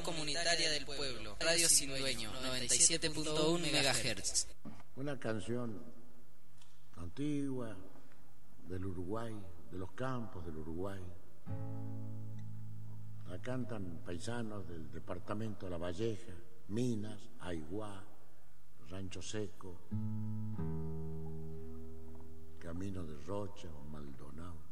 comunitaria del pueblo. Radio Sin Dueño, 97.1 MHz. Una canción antigua del Uruguay, de los campos del Uruguay. La cantan paisanos del departamento de La Valleja, Minas, Aiguá, Rancho Seco, Camino de Rocha o Maldonado.